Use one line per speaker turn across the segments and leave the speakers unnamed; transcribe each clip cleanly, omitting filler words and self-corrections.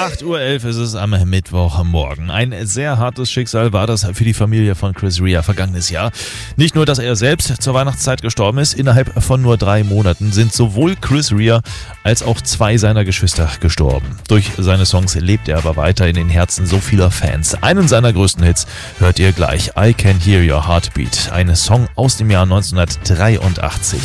8:11 Uhr ist es am Mittwochmorgen. Ein sehr hartes Schicksal war das für die Familie von Chris Rea vergangenes Jahr. Nicht nur, dass er selbst zur Weihnachtszeit gestorben ist, innerhalb von nur 3 Monaten sind sowohl Chris Rea als auch 2 seiner Geschwister gestorben. Durch seine Songs lebt er aber weiter in den Herzen so vieler Fans. Einen seiner größten Hits hört ihr gleich, I Can Hear Your Heartbeat, ein Song aus dem Jahr 1983.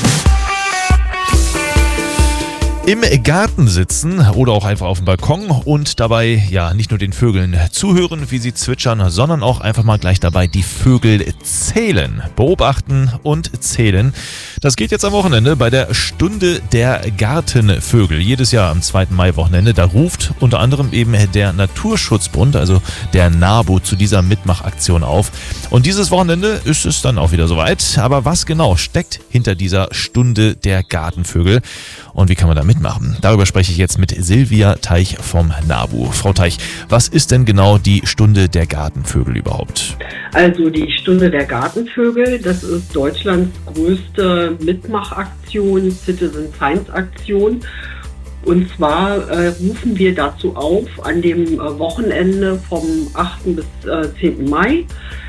Im Garten sitzen oder auch einfach auf dem Balkon und dabei nicht nur den Vögeln zuhören, wie sie zwitschern, sondern auch einfach mal gleich dabei die Vögel zählen. Beobachten und zählen. Das geht jetzt am Wochenende bei der Stunde der Gartenvögel. Jedes Jahr am 2. Mai-Wochenende. Da ruft unter anderem eben der Naturschutzbund, also der NABU, zu dieser Mitmachaktion auf. Und dieses Wochenende ist es dann auch wieder soweit. Aber was genau steckt hinter dieser Stunde der Gartenvögel? Und wie kann man da mitmachen? Darüber spreche ich jetzt mit Silvia Teich vom NABU. Frau Teich, was ist denn genau die Stunde der Gartenvögel überhaupt?
Also die Stunde der Gartenvögel, das ist Deutschlands größte Mitmachaktion, Citizen Science Aktion. Und zwar rufen wir dazu auf, an dem Wochenende vom 8. bis 10. Mai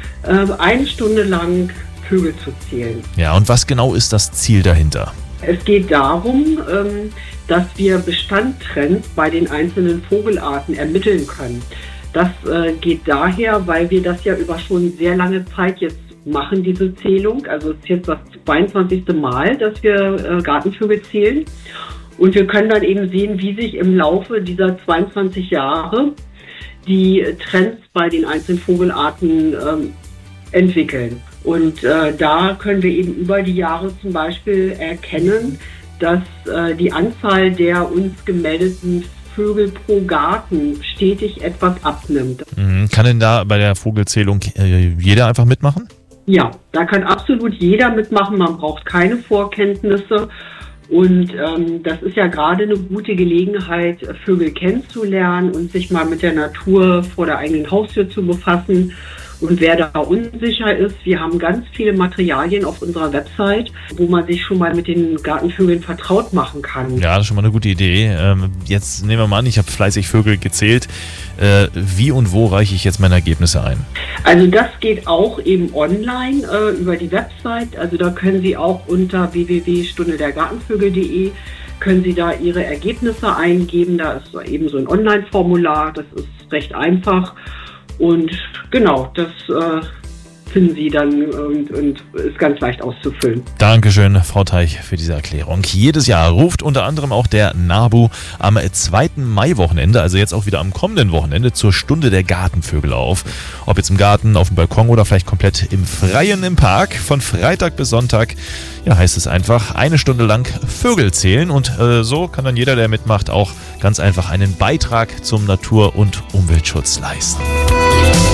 1 Stunde lang Vögel zu zählen.
Ja, und was genau ist das Ziel dahinter?
Es geht darum, dass wir Bestandtrends bei den einzelnen Vogelarten ermitteln können. Das geht daher, weil wir das ja über schon sehr lange Zeit jetzt machen, diese Zählung. Also es ist jetzt das 22. Mal, dass wir Gartenvögel zählen. Und wir können dann eben sehen, wie sich im Laufe dieser 22 Jahre die Trends bei den einzelnen Vogelarten entwickeln. Und da können wir eben über die Jahre zum Beispiel erkennen, dass die Anzahl der uns gemeldeten Vögel pro Garten stetig etwas abnimmt.
Kann denn da bei der Vogelzählung jeder einfach mitmachen?
Ja, da kann absolut jeder mitmachen. Man braucht keine Vorkenntnisse. Und das ist ja gerade eine gute Gelegenheit, Vögel kennenzulernen und sich mal mit der Natur vor der eigenen Haustür zu befassen. Und wer da unsicher ist, wir haben ganz viele Materialien auf unserer Website, wo man sich schon mal mit den Gartenvögeln vertraut machen kann.
Ja, das ist schon mal eine gute Idee. Jetzt nehmen wir mal an, ich habe fleißig Vögel gezählt. Wie und wo reiche ich jetzt meine Ergebnisse ein?
Also das geht auch eben online über die Website. Also da können Sie auch unter www.stundedergartenvögel.de können Sie da Ihre Ergebnisse eingeben. Da ist eben so ein Online-Formular, das ist recht einfach. Und genau, das finden Sie dann und ist ganz leicht auszufüllen.
Dankeschön, Frau Teich, für diese Erklärung. Jedes Jahr ruft unter anderem auch der NABU am 2. Mai-Wochenende, also jetzt auch wieder am kommenden Wochenende, zur Stunde der Gartenvögel auf. Ob jetzt im Garten, auf dem Balkon oder vielleicht komplett im Freien im Park. Von Freitag bis Sonntag, heißt es einfach, 1 Stunde lang Vögel zählen. Und so kann dann jeder, der mitmacht, auch ganz einfach einen Beitrag zum Natur- und Umweltschutz leisten.